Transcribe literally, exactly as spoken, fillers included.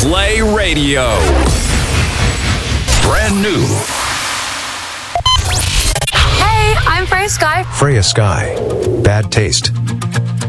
Play Radio. Brand new. Hey, I'm Freya Sky. Freya Sky. Bad taste.